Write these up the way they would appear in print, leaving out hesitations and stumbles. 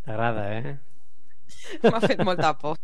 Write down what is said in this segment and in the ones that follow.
T'agrada, M'ha fet molta por.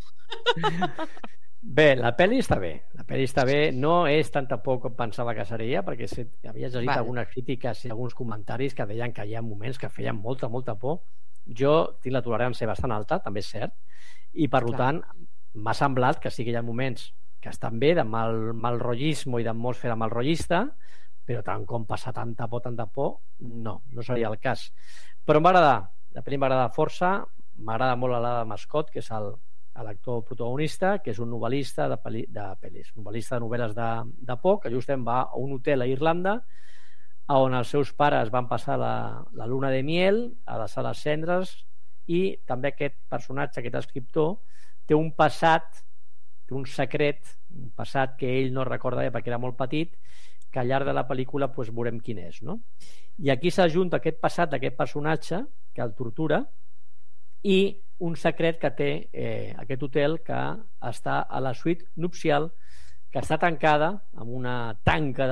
Bé, la pel·li està bé. La pel·li està bé. No és tanta por com pensava que seria, perquè havia llegit algunes crítiques i alguns comentaris que deien que hi ha moments que feien molta por. Jo tinc la tolerància bastant alta, també és cert, i per tant m'ha semblat que sí que hi ha moments que estan bé, de mal rotllisme i d'atmosfera mal rotllista, però tant com passar tanta por, no seria el cas. Però m'agrada, la pel·li m'agrada força, m'agrada molt l'Ada Mascot, que és l'actor protagonista, que és un novel·lista de pel·lis, novel·lista de novel·les de por, que justament va a un hotel a Irlanda on els seus pares van passar la luna de miel, a deixar les cendres, i també aquest personatge, aquest escriptor, té un passat, té un secret, un passat que ell no recorda perquè era molt petit, que al llarg de la pel·lícula veurem quin és, no? I aquí s'ajunta aquest passat d'aquest personatge que el tortura i un secret que té aquest hotel, que està a la suite nupcial, que està tancada amb una tanca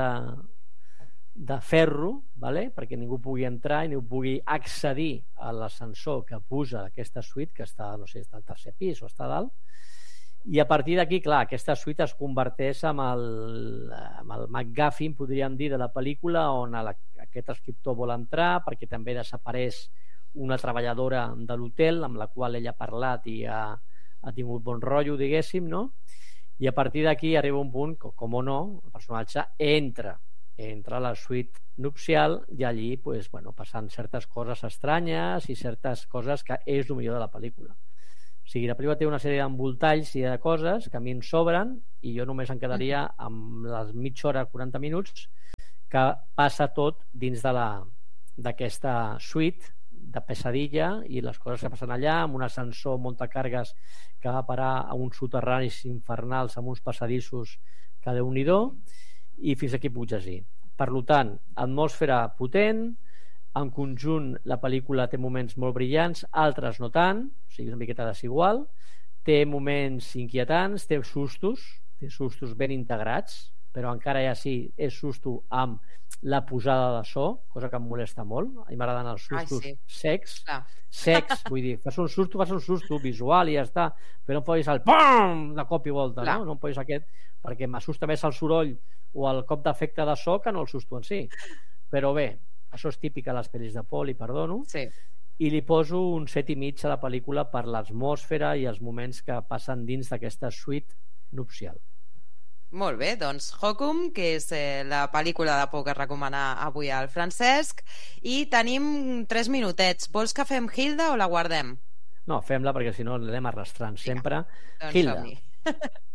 de ferro, perquè ningú pugui entrar i ningú pugui accedir a l'ascensor que puja d'aquesta suite, que està, no sé, està al tercer pis o està a dalt. I a partir d'aquí, clar, aquesta suite es converteix en el MacGuffin, podríem dir, de la pel·lícula, on aquest escriptor vol entrar, perquè també desapareix una treballadora de l'hotel amb la qual ell ha parlat i ha tingut bon rotllo, diguéssim, no? I a partir d'aquí arriba un punt que, com o no, el personatge entra a la suite nupcial i allí passen certes coses estranyes i certes coses que és el millor de la pel·lícula. O sigui, la pel·lícula té una sèrie d'envoltalls i de coses que a mi em sobren i jo només em quedaria amb les mitja hora, 40 minuts, que passa tot dins d'aquesta suite de pesadilla i les coses que passen allà, amb un ascensor amb molta càrregues que va parar a uns soterranis infernals, amb uns passadissos que Déu-n'hi-do, i fins aquí puc llegir. Per tant, atmosfera potent, en conjunt la pel·lícula té moments molt brillants, altres no tant, o sigui, una miqueta desigual, té moments inquietants, té sustos ben integrats, però encara és susto amb la posada de so, cosa que em molesta molt. A mi m'agraden els sustos secs, vull dir, fas un susto visual i ja està, però no em posis el pam de cop i volta, no? No em posis aquest, perquè m'assusta més el soroll o el cop d'efecte de so que no el susto en si. Però bé, això és típic a les pel·lis de por, li perdono, i li poso un 7,5 a la pel·lícula per l'atmosfera i els moments que passen dins d'aquesta suite nupcial. Molt bé, doncs Hokum, que és la pel·lícula de por que recomana avui al Francesc, i tenim 3 minutets. Vols que fem Hilda o la guardem? No, fem-la perquè si no l'anem arrastrant sempre. Doncs Hilda. som-hi.